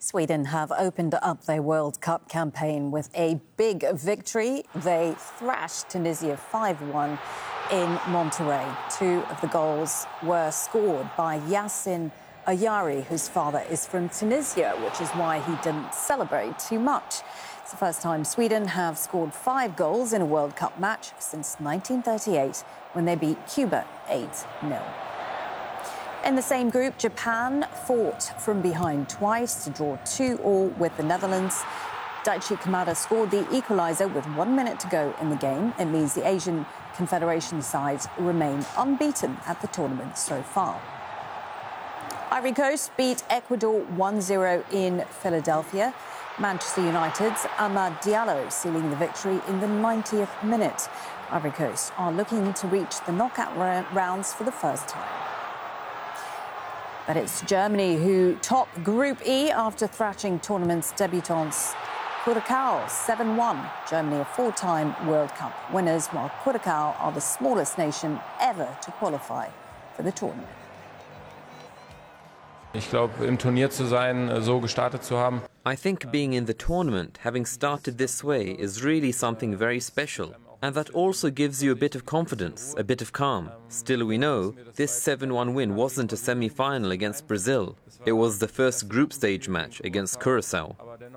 Sweden have opened up their World Cup campaign with a big victory. They thrashed Tunisia 5-1 in Monterrey. Two of the goals were scored by Yasin Ayari, whose father is from Tunisia, which is why he didn't celebrate too much. It's the first time Sweden have scored 5 goals in a World Cup match since 1938, when they beat Cuba 8-0. In the same group, Japan fought from behind twice to draw 2-2 with the Netherlands. Daichi Kamada scored the equaliser with 1 minute to go in the game. It means the Asian Confederation sides remain unbeaten at the tournament so far. Ivory Coast beat Ecuador 1-0 in Philadelphia. Manchester United's Amad Diallo sealing the victory in the 90th minute. Ivory Coast are looking to reach the knockout rounds for the first time. But it's Germany who top Group E after thrashing tournament's debutants Curacao 7-1. Germany are 4-time World Cup winners, while Curacao are the smallest nation ever to qualify for the tournament. Ich glaube, im Turnier zu sein, so gestartet zu haben. I think being in the tournament, having started this way, is really something very special. And that also gives you a bit of confidence, a bit of calm. Still, we know this 7-1 win wasn't a semi-final against Brazil. It was the first group stage match against Curacao.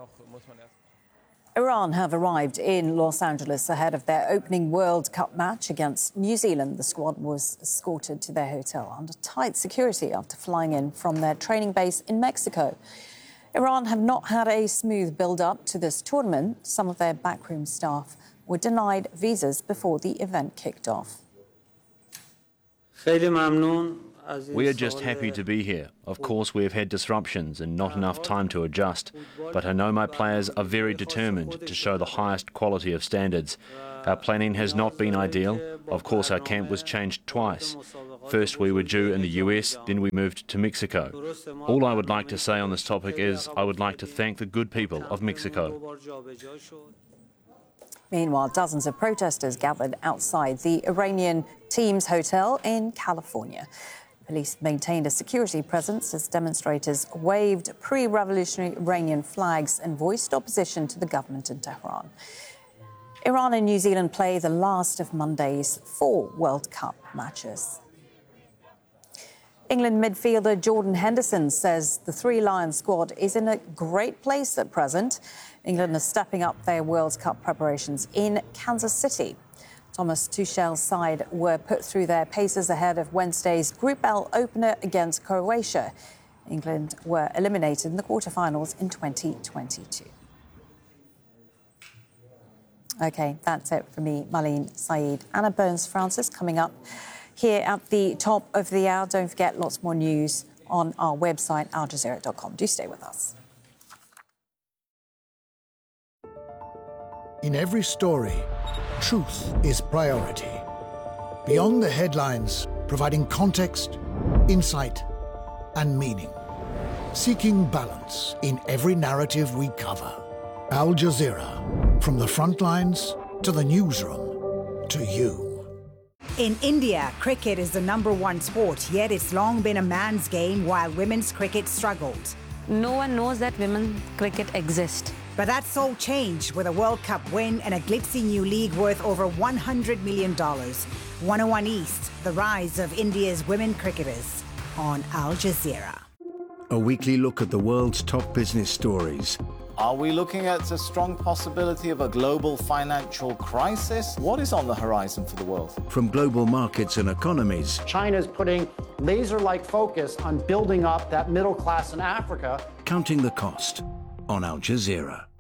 Iran have arrived in Los Angeles ahead of their opening World Cup match against New Zealand. The squad was escorted to their hotel under tight security after flying in from their training base in Mexico. Iran have not had a smooth build-up to this tournament. Some of their backroom staff were denied visas before the event kicked off. We are just happy to be here. Of course, we have had disruptions and not enough time to adjust, but I know my players are very determined to show the highest quality of standards. Our planning has not been ideal. Of course, our camp was changed twice. First, we were due in the US, then we moved to Mexico. All I would like to say on this topic is I would like to thank the good people of Mexico. Meanwhile, dozens of protesters gathered outside the Iranian team's hotel in California. Police maintained a security presence as demonstrators waved pre-revolutionary Iranian flags and voiced opposition to the government in Tehran. Iran and New Zealand play the last of Monday's 4 World Cup matches. England midfielder Jordan Henderson says the Three Lions squad is in a great place at present. England are stepping up their World Cup preparations in Kansas City. Thomas Tuchel's side were put through their paces ahead of Wednesday's Group L opener against Croatia. England were eliminated in the quarterfinals in 2022. OK, that's it for me, Marlene Saeed. Anna Burns-Francis coming up here at the top of the hour. Don't forget, lots more news on our website, aljazeera.com. Do stay with us. In every story, truth is priority. Beyond the headlines, providing context, insight, and meaning. Seeking balance in every narrative we cover. Al Jazeera, from the front lines to the newsroom to you. In India, cricket is the #1 sport, yet it's long been a man's game while women's cricket struggled. No one knows that women's cricket exists. But that's all changed with a World Cup win and a glitzy new league worth over $100 million. 101 East, the rise of India's women cricketers on Al Jazeera. A weekly look at the world's top business stories. Are we looking at a strong possibility of a global financial crisis? What is on the horizon for the world? From global markets and economies. China's putting laser-like focus on building up that middle class in Africa. Counting the cost on Al Jazeera.